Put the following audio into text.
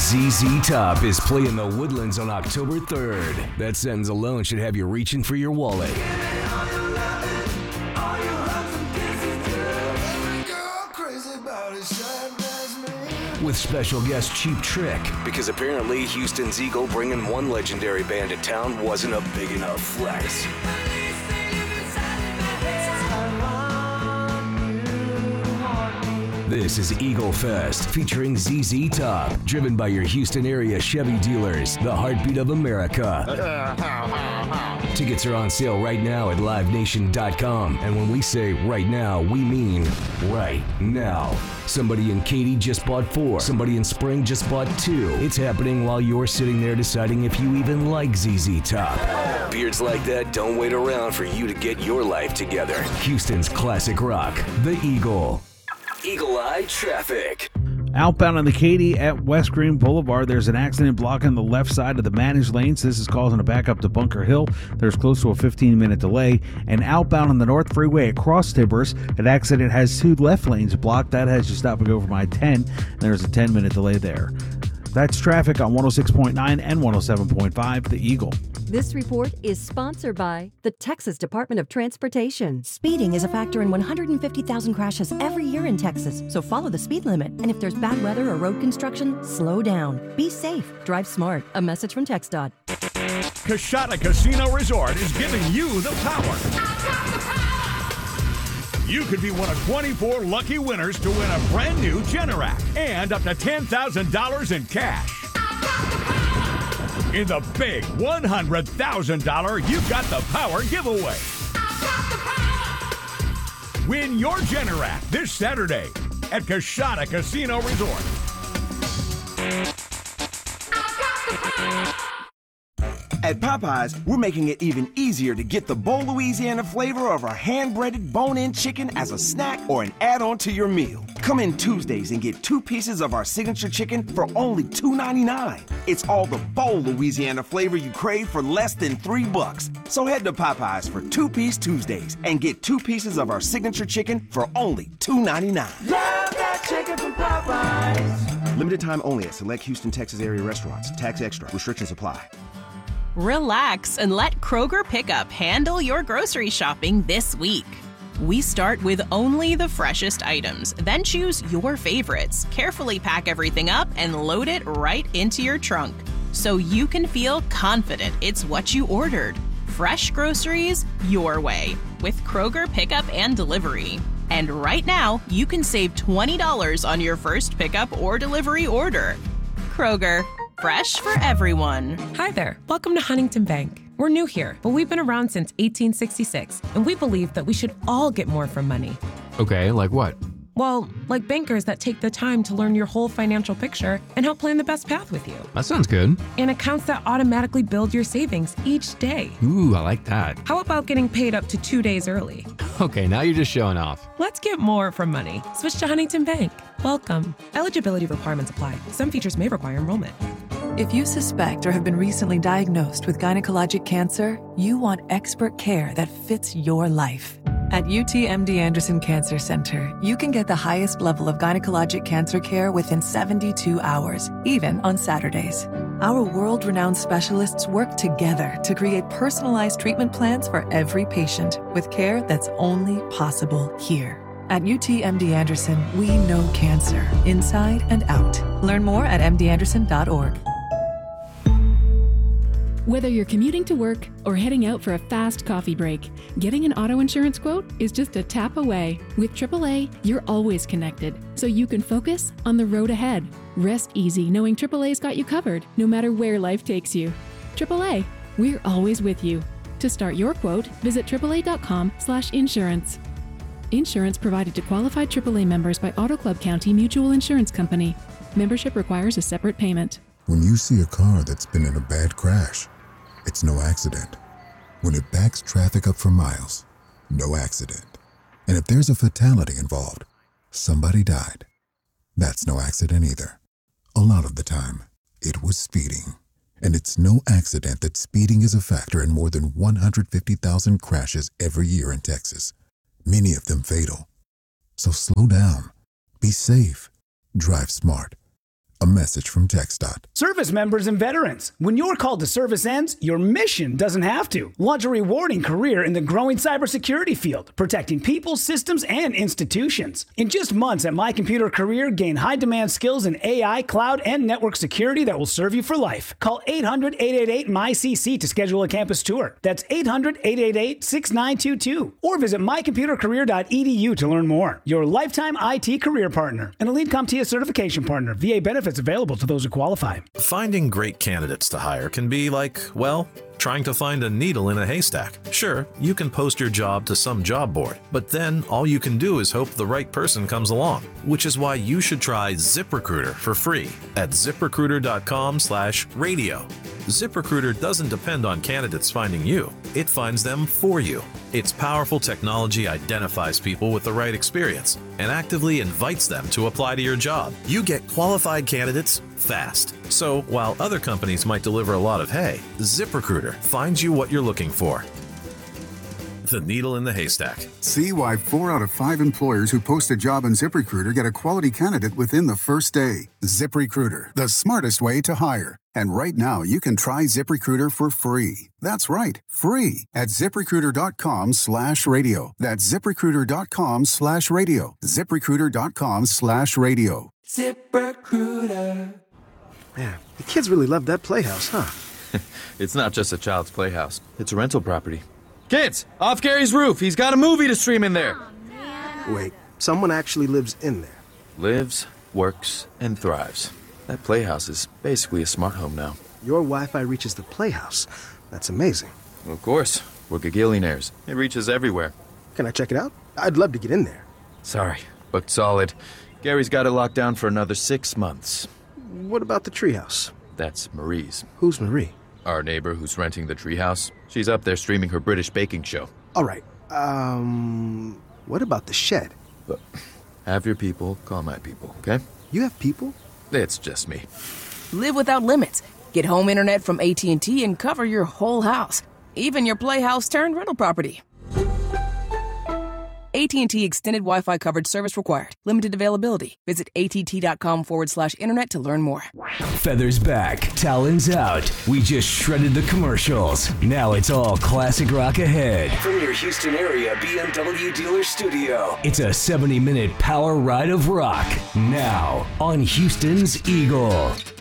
ZZ Top is playing the Woodlands on October 3rd. That sentence alone should have you reaching for your wallet. With special guest Cheap Trick, because apparently Houston's Eagle bringing one legendary band to town wasn't a big enough flex. This is Eagle Fest, featuring ZZ Top, driven by your Houston area Chevy dealers, the heartbeat of America. Tickets are on sale right now at livenation.com, and when we say right now, we mean right now. Somebody in Katy just bought 4. Somebody in Spring just bought 2. It's happening while you're sitting there deciding if you even like ZZ Top. Beards like that don't wait around for you to get your life together. Houston's classic rock, the Eagle. Eagle Eye Traffic. Outbound on the Katy at West Green Boulevard, there's an accident blocking the left side of the managed lanes. This is causing a backup to Bunker Hill. There's close to a 15-minute delay. And outbound on the North Freeway across Timbers, an accident has 2 left lanes blocked. That has you stop and go from I-10. There's a 10-minute delay there. That's traffic on 106.9 and 107.5, The Eagle. This report is sponsored by the Texas Department of Transportation. Speeding is a factor in 150,000 crashes every year in Texas, so follow the speed limit. And if there's bad weather or road construction, slow down. Be safe. Drive smart. A message from TxDOT. Coshada Casino Resort is giving you the power. You could be one of 24 lucky winners to win a brand new Generac and up to $10,000 in cash. In the big $100,000 You Got the Power giveaway. Win your Generac this Saturday at Coshada Casino Resort. At Popeyes, we're making it even easier to get the bold Louisiana flavor of our hand-breaded bone-in chicken as a snack or an add-on to your meal. Come in Tuesdays and get 2 pieces of our signature chicken for only $2.99. It's all the bold Louisiana flavor you crave for less than $3. So head to Popeyes for 2-piece Tuesdays and get 2 pieces of our signature chicken for only $2.99. Love that chicken from Popeyes. Limited time only at select Houston, Texas area restaurants. Tax extra. Restrictions apply. Relax and let Kroger Pickup handle your grocery shopping this week. We start with only the freshest items, then choose your favorites, carefully pack everything up, and load it right into your trunk, so you can feel confident it's what you ordered. Fresh groceries your way with Kroger Pickup and Delivery. And right now, you can save $20 on your first pickup or delivery order. Kroger, fresh for everyone. Hi there. Welcome to Huntington Bank. We're new here, but we've been around since 1866, and we believe that we should all get more from money. Okay, like what? Well, like bankers that take the time to learn your whole financial picture and help plan the best path with you. That sounds good. And accounts that automatically build your savings each day. Ooh, I like that. How about getting paid up to 2 days early? Okay, now you're just showing off. Let's get more from money. Switch to Huntington Bank. Welcome. Eligibility requirements apply. Some features may require enrollment. If you suspect or have been recently diagnosed with gynecologic cancer, you want expert care that fits your life. At UTMD Anderson Cancer Center, you can get the highest level of gynecologic cancer care within 72 hours, even on Saturdays. Our world-renowned specialists work together to create personalized treatment plans for every patient with care that's only possible here. At UTMD Anderson, we know cancer inside and out. Learn more at mdanderson.org. Whether you're commuting to work or heading out for a fast coffee break, getting an auto insurance quote is just a tap away. With AAA, you're always connected, so you can focus on the road ahead. Rest easy knowing AAA's got you covered, no matter where life takes you. AAA, we're always with you. To start your quote, visit AAA.com/insurance. Insurance provided to qualified AAA members by Auto Club County Mutual Insurance Company. Membership requires a separate payment. When you see a car that's been in a bad crash, it's no accident. When it backs traffic up for miles, no accident. And if there's a fatality involved, somebody died. That's no accident either. A lot of the time, it was speeding. And it's no accident that speeding is a factor in more than 150,000 crashes every year in Texas, many of them fatal. So slow down, be safe, drive smart. A message from TxDOT. Service members and veterans, when your call to service ends, your mission doesn't have to. Launch a rewarding career in the growing cybersecurity field, protecting people, systems, and institutions. In just months at My Computer Career, gain high-demand skills in AI, cloud, and network security that will serve you for life. Call 800-888-MyCC to schedule a campus tour. That's 800-888-6922. Or visit mycomputercareer.edu to learn more. Your lifetime IT career partner. An Elite CompTIA certification partner. VA benefits available to those who qualify. Finding great candidates to hire can be like, well, trying to find a needle in a haystack. Sure, you can post your job to some job board, but then all you can do is hope the right person comes along, which is why you should try ZipRecruiter for free at ZipRecruiter.com/radio. ZipRecruiter doesn't depend on candidates finding you. It finds them for you. Its powerful technology identifies people with the right experience and actively invites them to apply to your job. You get qualified candidates fast. So while other companies might deliver a lot of hay, ZipRecruiter finds you what you're looking for. The needle in the haystack. See why 4 out of 5 employers who post a job on ZipRecruiter get a quality candidate within the first day. ZipRecruiter, the smartest way to hire. And right now, you can try ZipRecruiter for free. That's right, free at ZipRecruiter.com/radio. That's ZipRecruiter.com/radio. ZipRecruiter.com/radio. ZipRecruiter. Man, the kids really love that playhouse, huh? It's not just a child's playhouse. It's a rental property. Kids, off Gary's roof. He's got a movie to stream in there. Wait, someone actually lives in there? Lives, works, and thrives. That playhouse is basically a smart home now. Your Wi-Fi reaches the playhouse. That's amazing. Of course. We're gagillionaires. It reaches everywhere. Can I check it out? I'd love to get in there. Sorry, booked solid. Gary's got it locked down for another 6 months. What about the treehouse? That's Marie's. Who's Marie? Our neighbor who's renting the treehouse. She's up there streaming her British baking show. All right. What about the shed? Look, have your people call my people, okay? You have people? It's just me. Live without limits. Get home internet from AT&T and cover your whole house. Even your playhouse turned rental property. AT&T Extended Wi-Fi coverage service required. Limited availability. Visit att.com/internet to learn more. Feathers back, talons out. We just shredded the commercials. Now it's all classic rock ahead. From your Houston area BMW dealer studio, it's a 70-minute power ride of rock. Now on Houston's Eagle.